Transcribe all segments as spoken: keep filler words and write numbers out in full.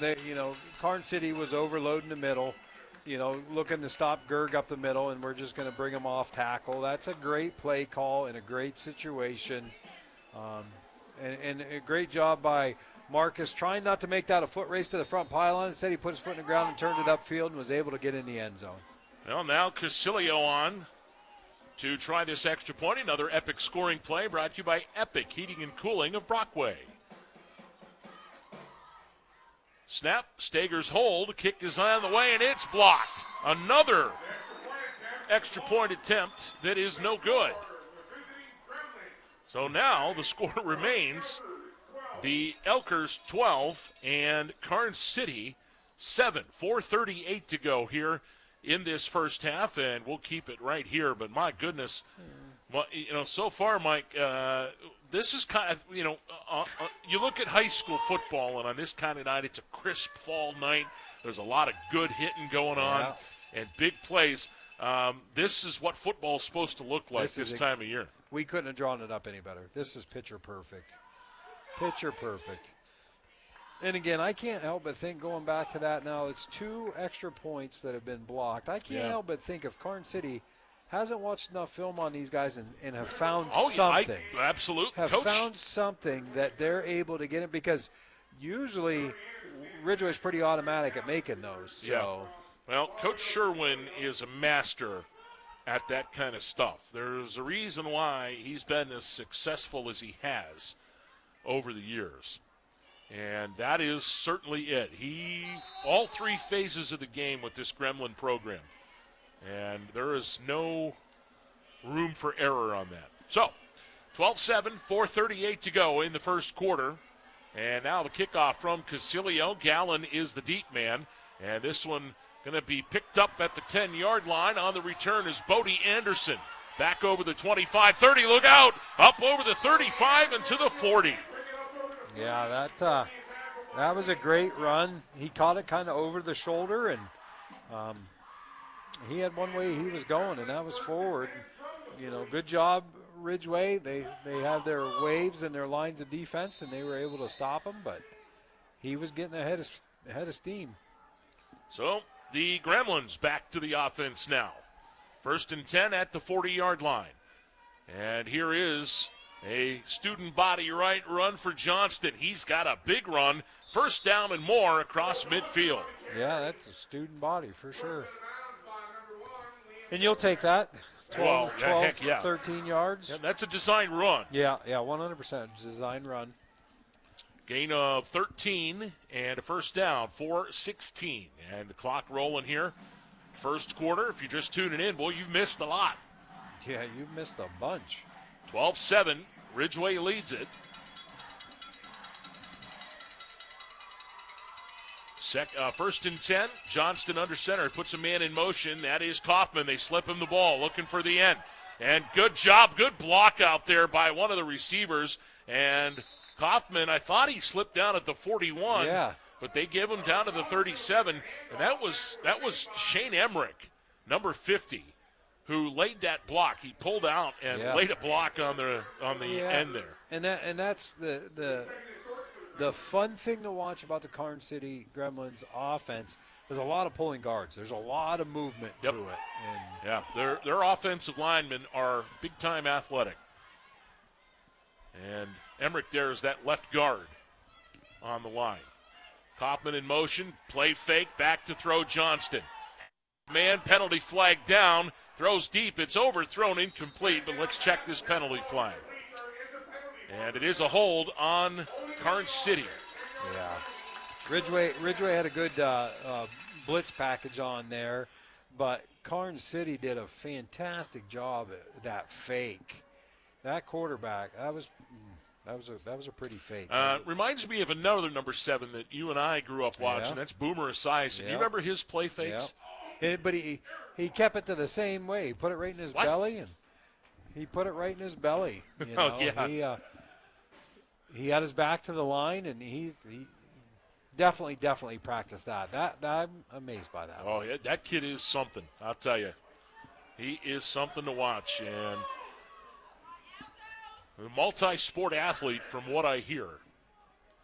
they, you know, Karn City was overloading the middle, you know, looking to stop Gerg up the middle, and we're just going to bring him off tackle. That's a great play call in a great situation. Um, and, and a great job by Marcus trying not to make that a foot race to the front pylon. Instead, he put his foot in the ground and turned it upfield and was able to get in the end zone. Well, now Casilio on to try this extra point. Another epic scoring play brought to you by Epic Heating and Cooling of Brockway. Snap, Stager's hold, kick is on the way, and it's blocked. Another extra point attempt that is no good. So now the score remains the Elkers twelve and Karn City seven. four thirty-eight to go here in this first half, and we'll keep it right here. But my goodness, well, you know, so far, Mike, uh, this is kind of, you know, uh, uh, you look at high school football, and on this kind of night, it's a crisp fall night. There's a lot of good hitting going on Yeah. and big plays. Um, this is what football's supposed to look like this, this time a, of year. We couldn't have drawn it up any better. This is picture perfect. Picture perfect. And again, I can't help but think, going back to that now, it's two extra points that have been blocked. I can't Yeah. help but think if Karn City hasn't watched enough film on these guys and, and have found oh, something. Yeah, I, absolutely. Have Coach. found something that they're able to get it, because usually Ridgeway's pretty automatic at making those. So. Yeah. Well, Coach Sherwin is a master at that kind of stuff. There's a reason why he's been as successful as he has over the years. And that is certainly it. He, all three phases of the game with this Gremlin program. And there is no room for error on that. So, twelve seven, four thirty-eight to go in the first quarter. And now the kickoff from Casilio. Gallen is the deep man. And this one going to be picked up at the ten-yard line. On the return is Bodie Anderson. Back over the twenty-five, thirty, look out! Up over the thirty-five and to the forty. Yeah, that uh, that was a great run. He caught it kind of over the shoulder, and um, he had one way he was going, and that was forward. You know, good job, Ridgeway. They they have their waves and their lines of defense, and they were able to stop him, but he was getting ahead of, ahead of steam. So the Gremlins back to the offense now. First and ten at the forty-yard line. And here is a student body right run for Johnston. He's got a big run. First down and more across midfield. Yeah, that's a student body for sure. And you'll take that. twelve, Well, yeah, twelve heck yeah. thirteen yards. Yeah, that's a design run. Yeah, yeah, one hundred percent design run. Gain of thirteen and a first down for sixteen. And the clock rolling here. First quarter, if you're just tuning in, boy, you've missed a lot. Yeah, you missed a bunch. twelve seven, Ridgeway leads it. Sec, uh, first and ten, Johnston under center, puts a man in motion. That is Kaufman. They slip him the ball, looking for the end. And good job, good block out there by one of the receivers. And Kaufman, I thought he slipped down at the forty-one. Yeah. But they give him down to the thirty-seven. And that was that was Shane Emmerich, number fifty, who laid that block. He pulled out and yeah. laid a block on the on the yeah. end there. And that and that's the the the fun thing to watch about the Karn City Gremlins offense. There's a lot of pulling guards. There's a lot of movement yep. to it. And yeah, their their offensive linemen are big time athletic. And Emmerich there is that left guard on the line. Kaufman in motion, play fake, back to throw Johnston. Man, penalty flag down, throws deep, it's overthrown, incomplete, but let's check this penalty flag. And it is a hold on Karn City. Yeah. Ridgeway Ridgeway had a good uh, uh, blitz package on there, but Karn City did a fantastic job at that fake. That quarterback, that was that was a that was a pretty fake. Uh, reminds me of another number seven that you and I grew up watching. Yeah. That's Boomer Esiason. Yeah. You remember his play fakes? Yeah. It, but he he kept it to the same way. He put it right in his what? belly, and he put it right in his belly. You know? oh yeah. He uh, he had his back to the line, and he he definitely definitely practiced that. That, that I'm amazed by that. Oh yeah, that kid is something. I'll tell you, he is something to watch, and a multi-sport athlete from what I hear.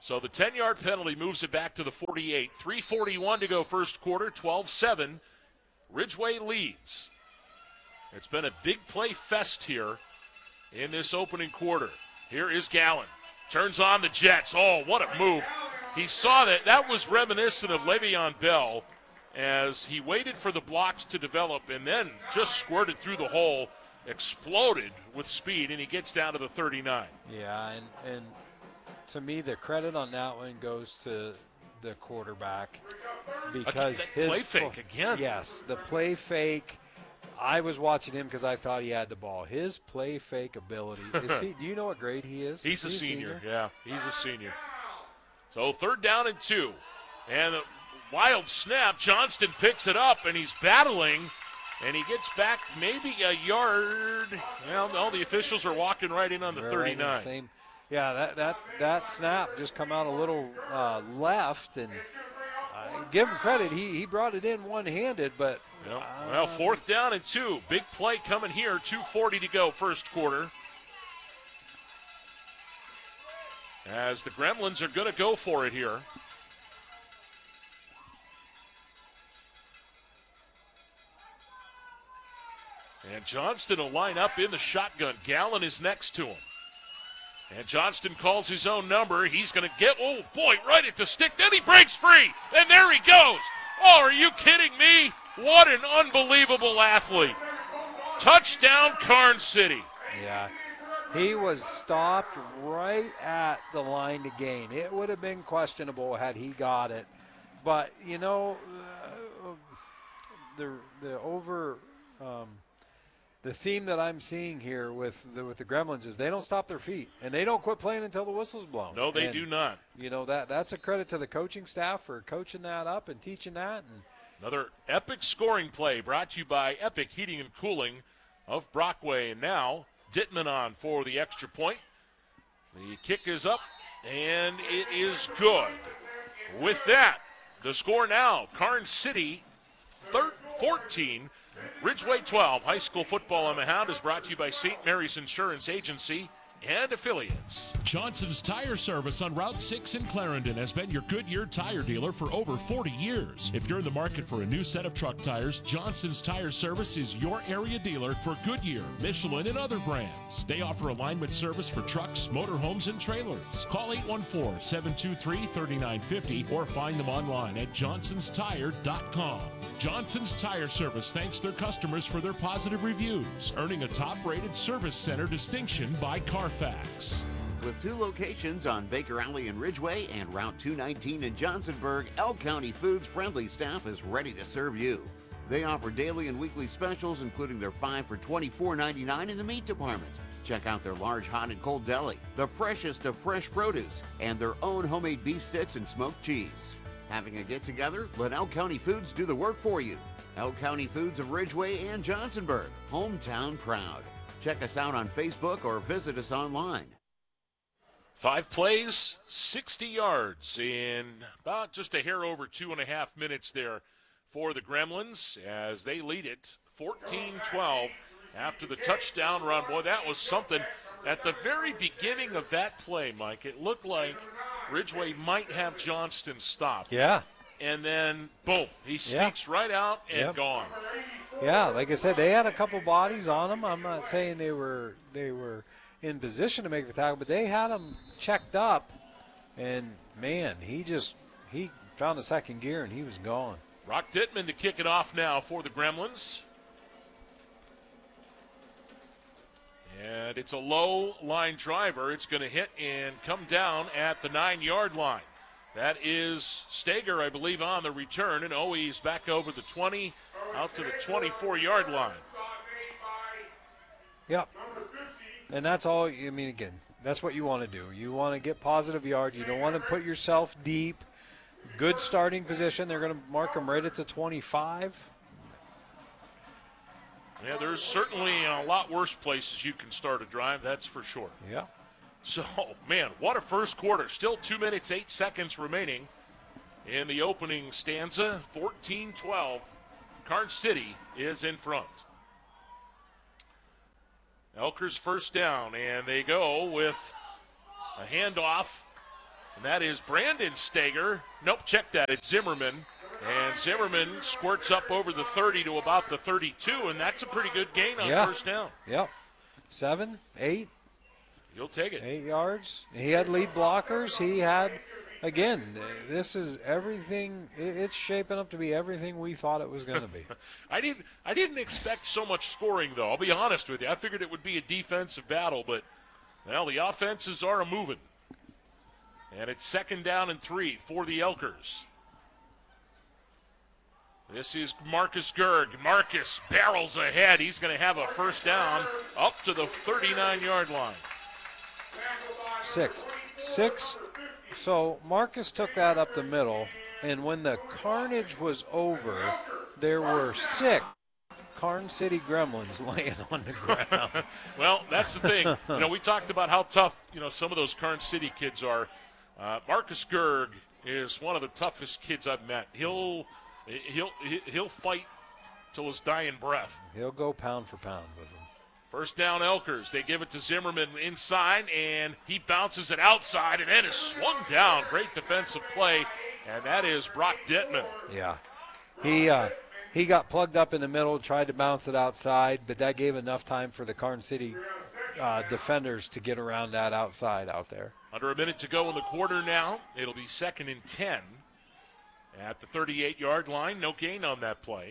So the ten-yard penalty moves it back to the forty-eight. three forty-one to go first quarter, twelve seven. Ridgeway leads. It's been a big play fest here in this opening quarter. Here is Gallen. Turns on the Jets. Oh, what a move. He saw that. That was reminiscent of Le'Veon Bell as he waited for the blocks to develop and then just squirted through the hole, exploded with speed, and he gets down to the thirty-nine. Yeah, and, and to me, the credit on that one goes to the quarterback because Again, his play fake again. Yes, the play fake. I was watching him because I thought he had the ball. His play fake ability. Is he, do you know what grade he is? He's is a he senior. Yeah, he's a senior. So third down and two. And a wild snap. Johnston picks it up, and he's battling, and he gets back maybe a yard. Well, all the officials are walking right in on the They're thirty-nine. right in the same, yeah, that, that, that snap just come out a little uh, left, and uh, give him credit. He, he brought it in one-handed, but Yep. uh, Well, fourth down and two. Big play coming here. two forty to go first quarter. As the Gremlins are going to go for it here. And Johnston will line up in the shotgun. Gallen is next to him. And Johnston calls his own number. He's going to get, oh boy, right at the stick. Then he breaks free. And there he goes. Oh, are you kidding me? What an unbelievable athlete. Touchdown, Karn City. yeah, he was stopped right at the line to gain. It would have been questionable had he got it. But, you know, uh, the, the over um, – the theme that I'm seeing here with the, with the Gremlins is they don't stop their feet, and they don't quit playing until the whistle's blown. No, they and, do not. You know, that that's a credit to the coaching staff for coaching that up and teaching that. And Another epic scoring play brought to you by Epic Heating and Cooling of Brockway. And now Dittman on for the extra point. The kick is up, and it is good. With that, the score now, Karn City fourteen, Ridgeway twelve. High school football on the Hound is brought to you by Saint Mary's Insurance Agency and affiliates. Johnson's Tire Service on Route six in Clarendon has been your Goodyear tire dealer for over forty years. If you're in the market for a new set of truck tires, Johnson's Tire Service is your area dealer for Goodyear, Michelin, and other brands. They offer alignment service for trucks, motorhomes, and trailers. Call eight one four, seven two three, three nine five zero or find them online at johnsons tire dot com. Johnson's Tire Service thanks their customers for their positive reviews, earning a top-rated service center distinction by Carfax. With two locations on Baker Alley in Ridgeway and Route two nineteen in Johnsonburg, Elk County Foods' friendly staff is ready to serve you. They offer daily and weekly specials, including their five for twenty-four ninety-nine in the meat department. Check out their large hot and cold deli, the freshest of fresh produce, and their own homemade beef sticks and smoked cheese. Having a get-together? Let Elk County Foods do the work for you. Elk County Foods of Ridgeway and Johnsonburg, hometown proud. Check us out on Facebook or visit us online. Five plays, sixty yards in about just a hair over two and a half minutes there for the Gremlins as they lead it fourteen twelve after the touchdown run. Boy, that was something. At the very beginning of that play, Mike, it looked like Ridgeway might have Johnston stopped. yeah, And then, boom, he sneaks Yeah. right out and Yep. gone. yeah. Like I said, they had a couple bodies on them. I'm not saying they were they were in position to make the tackle, but they had him checked up. And man, he just he found a second gear and he was gone. Rock Dittman to kick it off now for the Gremlins. And it's a low line driver. It's going to hit and come down at the nine-yard line. That is Stager, I believe, on the return. And oh, he's back over the twenty, out to the twenty-four-yard line. Yep. And that's all. I mean, again, that's what you want to do. You want to get positive yards. You don't want to put yourself deep. Good starting position. They're going to mark them right at the twenty-five. Yeah, there's certainly a lot worse places you can start a drive, that's for sure. Yeah. So, man, what a first quarter. Still two minutes, eight seconds remaining in the opening stanza. fourteen twelve. Karn City is in front. Elker's first down, and they go with a handoff And that is Brandon Stager. Nope, check that. It's Zimmerman. And Zimmerman squirts up over the thirty to about the thirty-two, and that's a pretty good gain on Yeah. first down. Yep. Seven, eight, You'll take it. eight yards. He had lead blockers. He had, again, this is everything. it- It's shaping up to be everything we thought it was going to be. I didn't I didn't expect so much scoring, though. I'll be honest with you. I figured it would be a defensive battle, but, well, the offenses are a-moving. And it's second down and three for the Elkers. This is Marcus Gerg. Marcus barrels ahead. He's going to have a first down up to the thirty-nine-yard line. Six. Six. So Marcus took that up the middle, and when the carnage was over, there were six Karn City Gremlins laying on the ground. Well, that's the thing. You know, we talked about how tough, you know, some of those Karn City kids are. Uh, Marcus Gerg is one of the toughest kids I've met. He'll he'll he'll fight till his dying breath. He'll go pound for pound with them. First down, Elkers. They give it to Zimmerman inside, and he bounces it outside, and then is swung down. Great defensive play, and that is Brock Detman. Yeah. He uh, he got plugged up in the middle, tried to bounce it outside, but that gave enough time for the Karn City uh, defenders to get around that outside out there. Under a minute to go in the quarter now. It'll be second and ten at the thirty-eight-yard line. No gain on that play.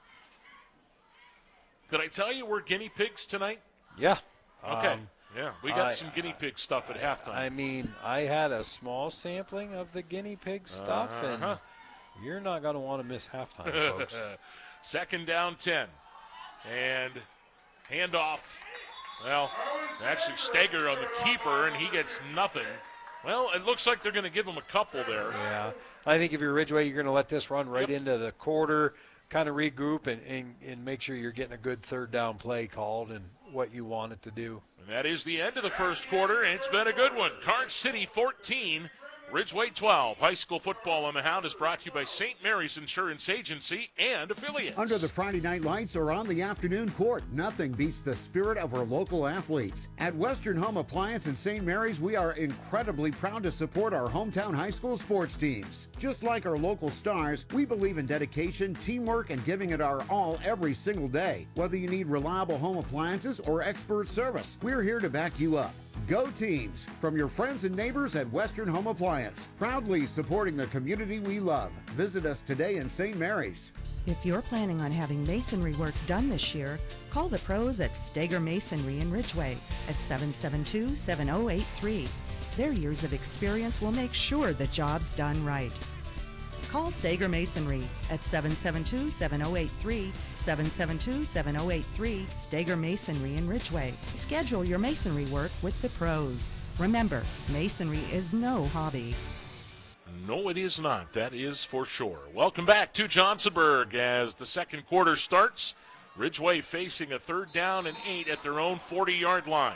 Did I tell you we're guinea pigs tonight? Yeah. Okay. Um, yeah, we got I- some guinea pig stuff at halftime. I mean, I had a small sampling of the guinea pig stuff, Uh-huh. and you're not going to want to miss halftime, folks. Second down, ten. And handoff. Well, actually, Steger on the keeper, and he gets nothing. Well, it looks like they're going to give him a couple there. Yeah. I think if you're Ridgeway, you're going to let this run right Yep. into the quarter, kind of regroup, and, and, and make sure you're getting a good third down play called and what you want it to do. And that is the end of the first quarter, and it's been a good one. Karn City fourteen, Ridgeway twelve. High school football on the Hound is brought to you by Saint Mary's Insurance Agency and affiliates. Under the Friday night lights or on the afternoon court, nothing beats the spirit of our local athletes. At Western Home Appliance in Saint Mary's, we are incredibly proud to support our hometown high school sports teams. Just like our local stars, we believe in dedication, teamwork, and giving it our all every single day. Whether you need reliable home appliances or expert service, we're here to back you up. Go Teams! From your friends and neighbors at Western Home Appliance. Proudly supporting the community we love. Visit us today in Saint Mary's. If you're planning on having masonry work done this year, call the pros at Steger Masonry in Ridgeway at seven seven two, seven oh eight three. Their years of experience will make sure the job's done right. Call Steger Masonry at seven seven two, seven oh eight three, seven seven two, seven oh eight three, Steger Masonry in Ridgeway. Schedule your masonry work with the pros. Remember, masonry is no hobby. No, it is not. That is for sure. Welcome back to Johnsonburg as the second quarter starts. Ridgeway facing a third down and eight at their own forty-yard line.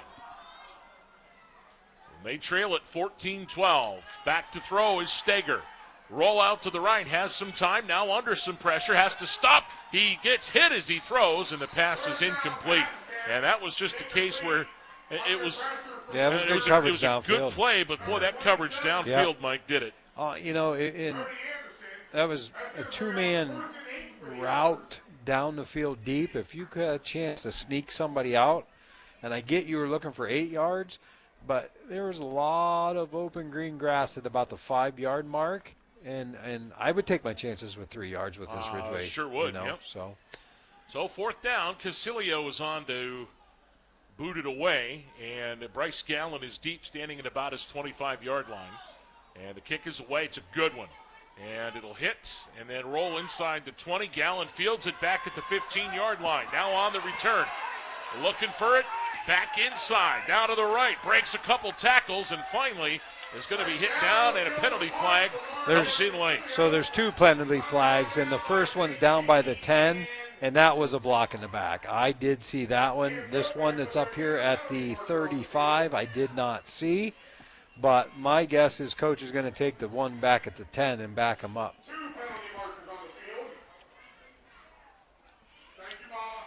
And they trail at fourteen twelve. Back to throw is Steger. Roll out to the right, has some time, now under some pressure, has to stop. He gets hit as he throws, and the pass is incomplete. And that was just a case where it was, Yeah, it was it good was, a, coverage it was a downfield. good play, but boy, that coverage downfield, Yeah. Mike, did it. Uh, you know, in, that was a two-man route down the field deep. If you had a chance to sneak somebody out, and I get you were looking for eight yards, but there was a lot of open green grass at about the five-yard mark, and and I would take my chances with three yards with this Uh, Ridgeway. sure would, You know, yep. so So fourth down, Casilio is on to boot it away, and Bryce Gallen is deep, standing at about his twenty-five-yard line. And the kick is away. It's a good one. And it'll hit and then roll inside the twenty. Gallen fields it back at the fifteen-yard line. Now on the return. Looking for it. Back inside. Now to the right. Breaks a couple tackles and finally is going to be hit down, and a penalty flag There's- comes in late. So there's two penalty flags, and the first one's down by the ten, and that was a block in the back. I did see that one. This one that's up here at the thirty-five, I did not see. But my guess is coach is going to take the one back at the ten and back him up.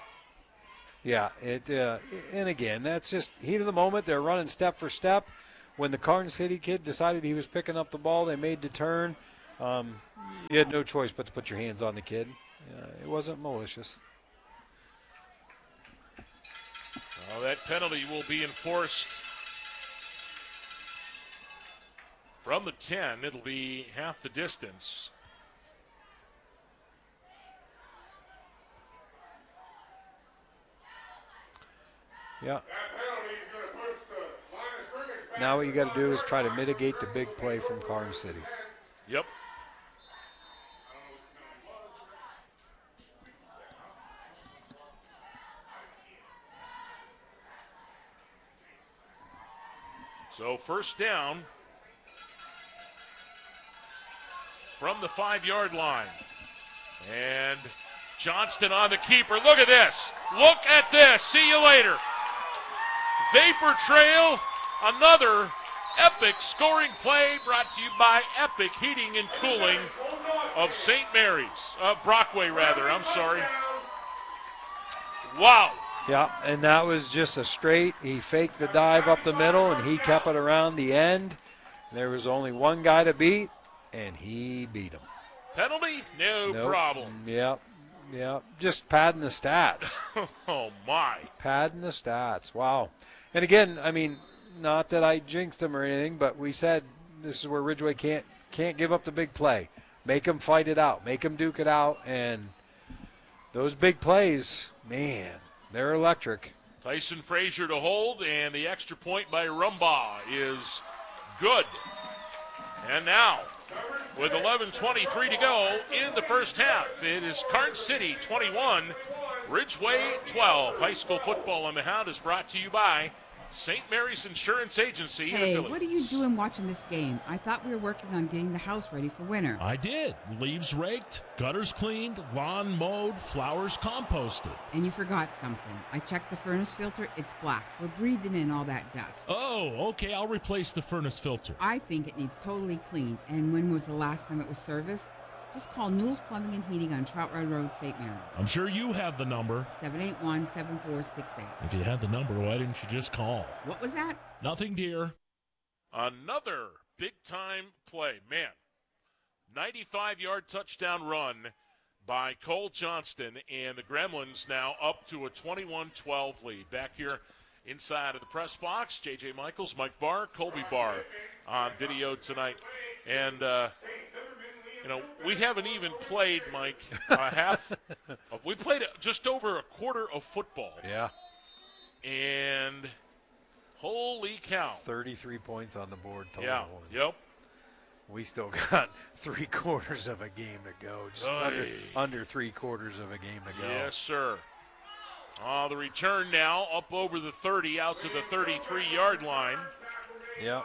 Yeah, it. Uh, and again, that's just heat of the moment. They're running step for step. when the Carson City kid decided he was picking up the ball, they made the turn. Um, you had no choice but to put your hands on the kid. Uh, it wasn't malicious. Well, that penalty will be enforced from the ten. It'll be half the distance. Yeah. Now what you got to do is try to mitigate the big play from Carson City. Yep. So first down from the five-yard line. And Johnston on the keeper. Look at this. Look at this. See you later. Vapor Trail, another epic scoring play brought to you by Epic Heating and Cooling of Saint Mary's. Uh, Brockway, rather. I'm sorry. Wow. Yeah, and that was just a straight. He faked the dive up the middle, and he kept it around the end. There was only one guy to beat, and he beat him. Penalty? No Nope. problem. Yep, yep. Just padding the stats. Oh, my. Padding the stats. Wow. And again, I mean, not that I jinxed him or anything, but we said this is where Ridgeway can't can't give up the big play. Make them fight it out. Make them duke it out. And those big plays, man, they're electric. Tyson Frazier to hold, and the extra point by Rumbaugh is good. And now, with eleven twenty-three to go in the first half, it is Carson City twenty-one, Ridgeway twelve. High school football on the Hound is brought to you by Saint Mary's Insurance Agency. Hey, what are you doing watching this game? I thought we were working on getting the house ready for winter. I did. Leaves raked, gutters cleaned, lawn mowed, flowers composted. And you forgot something. I checked the furnace filter. It's black. We're breathing in all that dust. Oh, okay, I'll replace the furnace filter. I think it needs totally cleaned. And when was the last time it was serviced? Just call Newell's Plumbing and Heating on Trout Run Road, Saint Mary's. I'm sure you have the number. seven eight one, seven four six eight. If you had the number, why didn't you just call? What was that? Nothing, dear. Another big-time play. Man, ninety-five-yard touchdown run by Cole Johnston, and the Gremlins now up to a twenty-one twelve lead. Back here inside of the press box, J J Michaels, Mike Barr, Colby Barr on video tonight. And, uh, you know, we haven't even played, Mike, a half. Of, we played just over a quarter of football. Yeah. And holy cow. thirty-three points on the board total. Yeah, yep. We still got three quarters of a game to go. Just under, Oy. under three quarters of a game to go. Yes, sir. Uh, the return now up over the thirty, out to the thirty-three-yard line. Yep.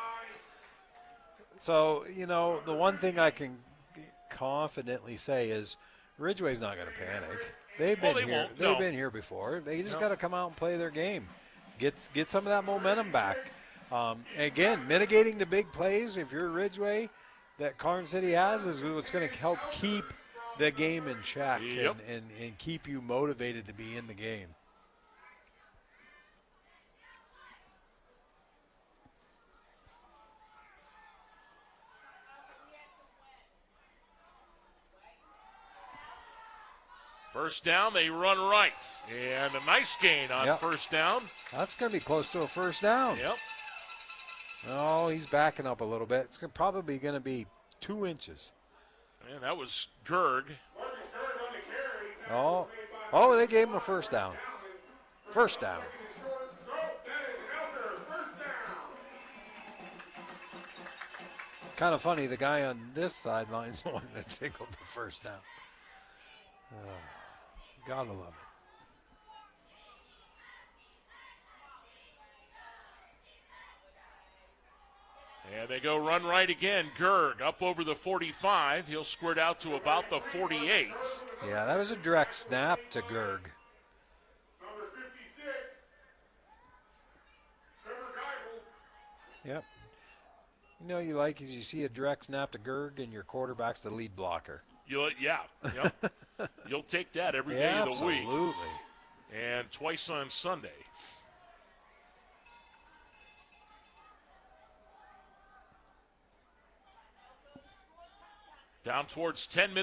So, you know, the one thing I can confidently say is Ridgeway's not going to panic. They've been Well, they here. won't, They've no. been here before. They just No. got to come out and play their game. Get get some of that momentum back. Um, again, mitigating the big plays. If you're Ridgeway, that Carson City has is what's going to help keep the game in check Yep. and, and, and keep you motivated to be in the game. First down, they run right. And a nice gain on Yep. first down. That's going to be close to a first down. Yep. Oh, he's backing up a little bit. It's gonna, probably going to be two inches. And that was Gerg. Oh, oh, they gave him a first down. First down. Kind of funny, the guy on this sideline is the one that singled the first down. Oh, gotta love it. And they go run right again. Gerg up over the forty-five. He'll squirt out to about the forty-eight. Yeah, that was a direct snap to Gerg. Yep. You know you like is you see a direct snap to Gerg and your quarterback's the lead blocker. You'll, yeah, yep. You'll take that every day Yeah, of the week. absolutely. And twice on Sunday. Down towards ten minutes.